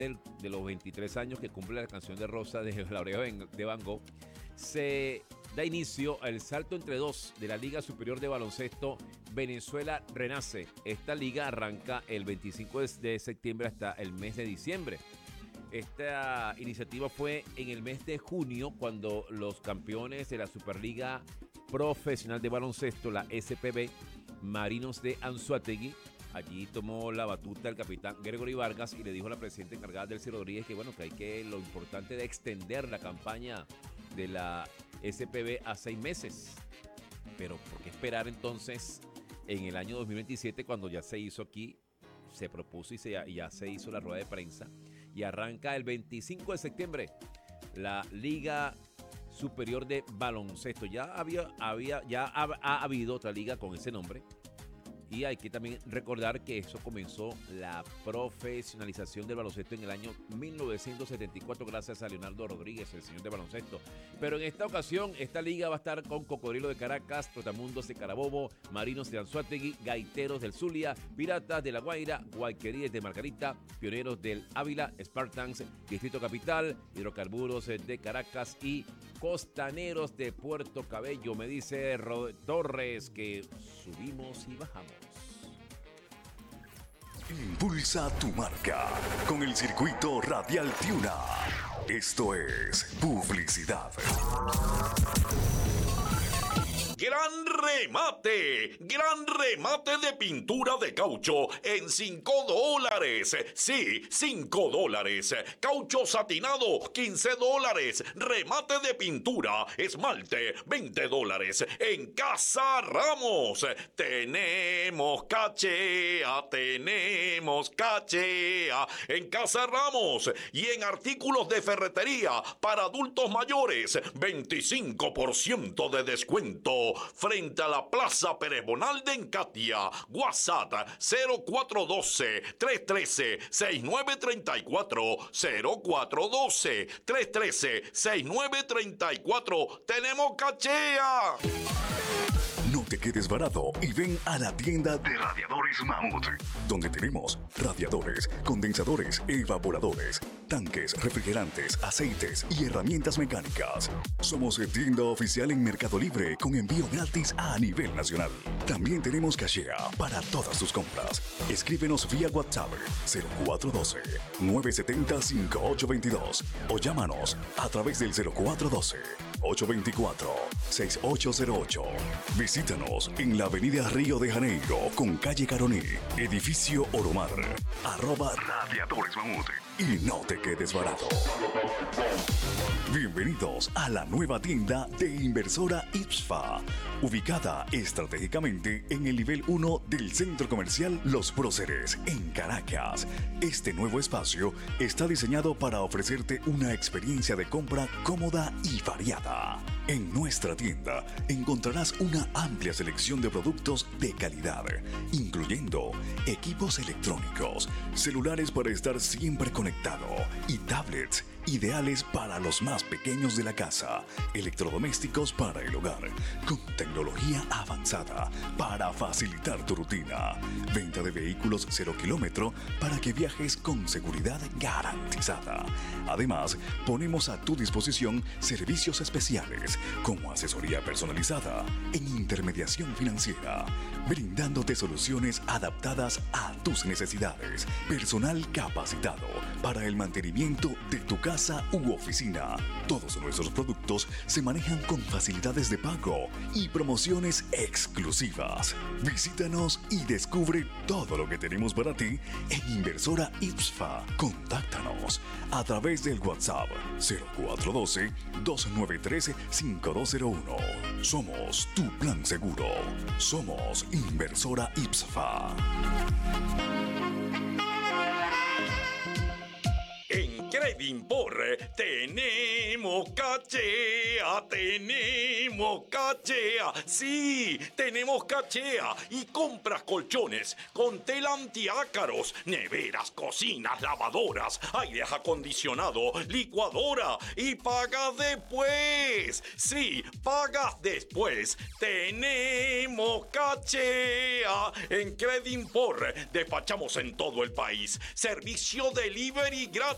de los 23 años que cumple la canción de Rosa de Laureano de Van Gogh, se da inicio al salto entre dos de la Liga Superior de Baloncesto Venezuela Renace. Esta liga arranca el 25 de septiembre hasta el mes de diciembre. Esta iniciativa fue en el mes de junio cuando los campeones de la Superliga Profesional de Baloncesto, la SPB, Marinos de Anzoátegui, allí tomó la batuta el capitán Gregory Vargas y le dijo a la presidenta encargada del Delcy Rodríguez que bueno, que lo importante de extender la campaña de la SPB a 6 meses. Pero ¿por qué esperar entonces en el año 2027 cuando ya se hizo aquí, se propuso y ya se hizo la rueda de prensa y arranca el 25 de septiembre la Liga Superior de Baloncesto? Ya ha habido otra liga con ese nombre. Y hay que también recordar que eso comenzó la profesionalización del baloncesto en el año 1974 gracias a Leonardo Rodríguez, el señor de baloncesto. Pero en esta ocasión, esta liga va a estar con Cocodrilo de Caracas, Trotamundos de Carabobo, Marinos de Anzoátegui, Gaiteros del Zulia, Piratas de La Guaira, Guayqueríes de Margarita, Pioneros del Ávila, Spartans, Distrito Capital, Hidrocarburos de Caracas y Costaneros de Puerto Cabello. Me dice Torres que subimos y bajamos. Impulsa tu marca con el circuito Radial Tiuna. Esto es publicidad. Gran remate de pintura de caucho en $5. Sí, $5. Caucho satinado, $15. Remate de pintura, esmalte, $20. En Casa Ramos, tenemos cachea. En Casa Ramos y en artículos de ferretería para adultos mayores, 25% de descuento. Frente a la Plaza Pérez Bonalde en Catia. WhatsApp 0412-313-6934. 0412-313-6934. ¡Tenemos cachea! No te quedes varado y ven a la tienda de Radiadores Mamut, donde tenemos radiadores, condensadores, evaporadores, tanques, refrigerantes, aceites y herramientas mecánicas. Somos tienda oficial en Mercado Libre con envío gratis a nivel nacional. También tenemos cachea para todas tus compras. Escríbenos vía WhatsApp 0412-970-5822 o llámanos a través del 0412-824-6808. Visítanos en la avenida Río de Janeiro con calle Caroní, edificio Oromar, @Radiadores Mamut y no te quedes barato. Bienvenidos a la nueva tienda de Inversora IPSFA, ubicada estratégicamente en el nivel 1 del Centro Comercial Los Próceres, en Caracas. Este nuevo espacio está diseñado para ofrecerte una experiencia de compra cómoda y variada. En nuestra tienda encontrarás una amplia selección de productos de calidad, incluyendo equipos electrónicos, celulares para estar siempre conectado y tablets ideales para los más pequeños de la casa, electrodomésticos para el hogar, con tecnología avanzada para facilitar tu rutina, venta de vehículos 0 kilómetro para que viajes con seguridad garantizada. Además, ponemos a tu disposición servicios especiales como asesoría personalizada en intermediación financiera, brindándote soluciones adaptadas a tus necesidades, personal capacitado para el mantenimiento de tu casa u oficina. Todos nuestros productos se manejan con facilidades de pago y promociones exclusivas. Visítanos y descubre todo lo que tenemos para ti en Inversora IPSFA. Contáctanos a través del WhatsApp 0412-293-5201. Somos tu plan seguro. Somos Inversora IPSFA. En Credimpor tenemos cachea. Sí, tenemos cachea y compras colchones con tela antiácaros, neveras, cocinas, lavadoras, aire acondicionado, licuadora y pagas después. Sí, pagas después. Tenemos cachea. En Credimpor despachamos en todo el país. Servicio delivery gratis.